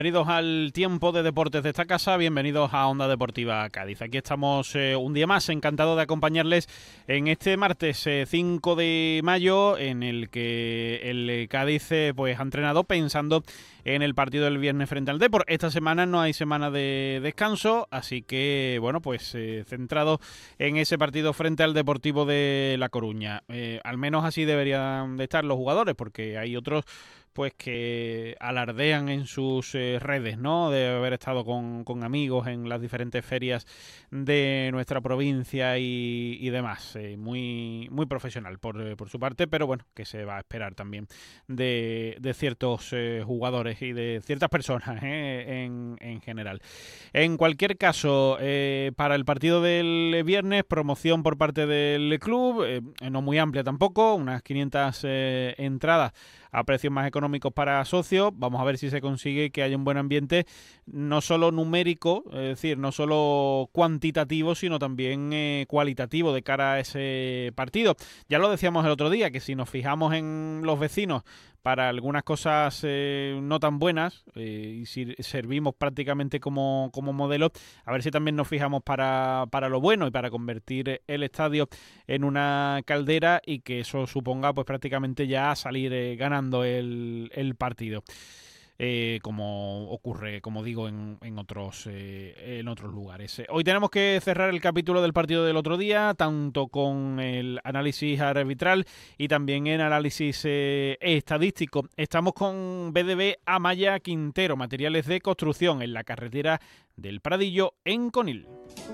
Bienvenidos al tiempo de deportes de esta casa, bienvenidos a Onda Deportiva Cádiz. Aquí estamos un día más, encantado de acompañarles en este martes 5 de mayo, en el que el Cádiz pues ha entrenado pensando en el partido del viernes frente al Depor. Esta semana no hay semana de descanso, así que bueno, pues centrado en ese partido frente al Deportivo de La Coruña. Al menos así deberían de estar los jugadores, porque hay otros pues que alardean en sus redes, ¿no? De haber estado con amigos en las diferentes ferias de nuestra provincia y demás. Muy profesional por su parte, pero bueno, que se va a esperar también de ciertos jugadores y de ciertas personas en general. En cualquier caso, para el partido del viernes, promoción por parte del club, no muy amplia tampoco, unas 500 entradas a precios más económicos para socios. Vamos a ver si se consigue que haya un buen ambiente, no solo numérico, es decir, no solo cuantitativo, sino también cualitativo de cara a ese partido. Ya lo decíamos el otro día, que si nos fijamos en los vecinos para algunas cosas no tan buenas, y si servimos prácticamente como modelo, a ver si también nos fijamos para lo bueno y para convertir el estadio en una caldera y que eso suponga pues prácticamente ya salir ganando el partido. Como ocurre, como digo, en otros lugares. Hoy tenemos que cerrar el capítulo del partido del otro día, tanto con el análisis arbitral y también en análisis estadístico. Estamos con BDB Amaya Quintero, materiales de construcción, en la carretera del Pradillo, en Conil.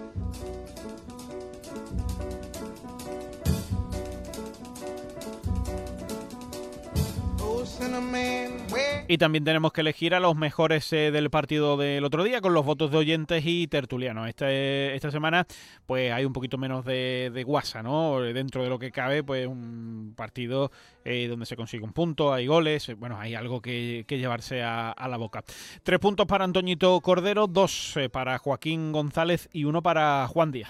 Y también tenemos que elegir a los mejores del partido del otro día con los votos de oyentes y tertulianos. Esta semana pues hay un poquito menos de guasa, ¿no? Dentro de lo que cabe, pues un partido donde se consigue un punto, hay goles, bueno, hay algo que llevarse a la boca. 3 puntos para Antoñito Cordero, 2 para Joaquín González y 1 para Juan Díaz.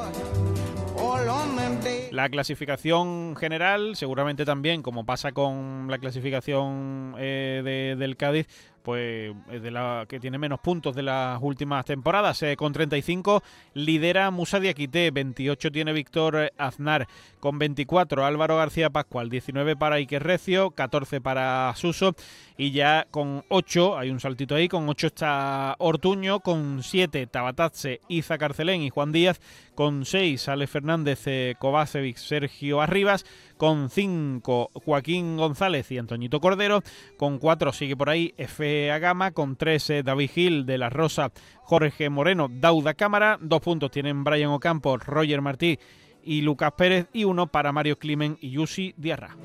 La clasificación general, seguramente también, como pasa con la clasificación del Cádiz, pues es de la que tiene menos puntos de las últimas temporadas. Con 35 lidera Musa Diakité, 28 tiene Víctor Aznar, con 24 Álvaro García Pascual, 19 para Iker Recio, 14 para Suso y ya con 8, hay un saltito ahí, con 8 está Ortuño, con 7 Tabatazze, Iza Carcelén y Juan Díaz, con 6 Alex Fernández, Kovacevic, Sergio Arribas, con 5 Joaquín González y Antoñito Cordero, con 4 sigue por ahí F. Agama, con 3 David Gil, De La Rosa, Jorge Moreno, Dauda Cámara, 2 puntos tienen Brian Ocampo, Roger Martí y Lucas Pérez y 1 para Mario Climen y Yusi Diarra.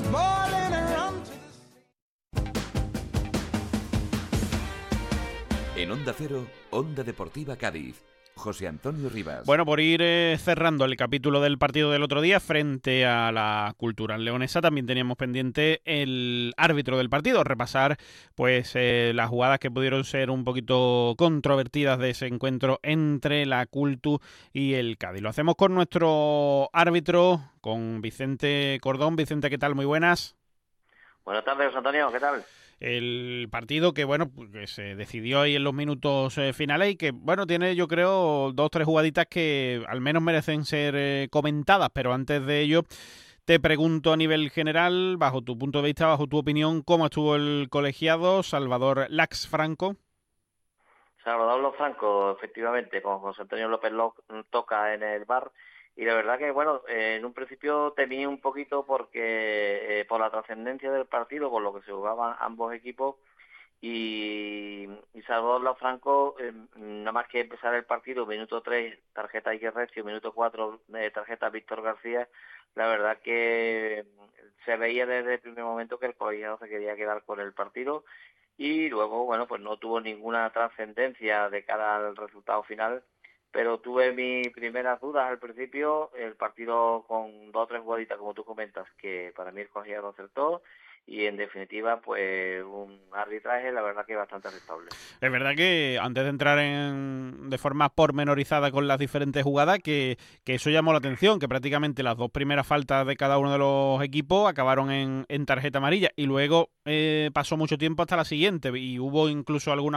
En Onda Cero, Onda Deportiva Cádiz. José Antonio Rivas. Bueno, por ir cerrando el capítulo del partido del otro día frente a la Cultural Leonesa, también teníamos pendiente el árbitro del partido, repasar pues las jugadas que pudieron ser un poquito controvertidas de ese encuentro entre la Cultu y el Cádiz. Lo hacemos con nuestro árbitro, con Vicente Cordón. Vicente, ¿qué tal? Muy buenas. Buenas tardes, José Antonio, ¿qué tal? El partido que, bueno, que se decidió ahí en los minutos finales y que, bueno, tiene yo creo 2 o 3 jugaditas que al menos merecen ser comentadas, pero antes de ello te pregunto a nivel general, bajo tu punto de vista, bajo tu opinión, ¿cómo estuvo el colegiado Salvador Lax Franco? Salvador Los Franco, efectivamente, con José Antonio López toca en el bar. Y la verdad que, bueno, en un principio temí un poquito porque por la trascendencia del partido, por lo que se jugaban ambos equipos, y Salvador Lafranco, nada más que empezar el partido, minuto 3, tarjeta Iker Recio, minuto 4, tarjeta Víctor García, la verdad que se veía desde el primer momento que el colegiado se quería quedar con el partido y luego, bueno, pues no tuvo ninguna trascendencia de cara al resultado final. Pero tuve mis primeras dudas al principio, el partido con 2 o 3 jugaditas, como tú comentas, que para mí el colegiado acertó, y en definitiva, pues un arbitraje, la verdad que bastante aceptable. Es verdad que antes de entrar de forma pormenorizada con las diferentes jugadas, que eso llamó la atención, que prácticamente las 2 primeras faltas de cada uno de los equipos acabaron en tarjeta amarilla, y luego pasó mucho tiempo hasta la siguiente, y hubo incluso algunas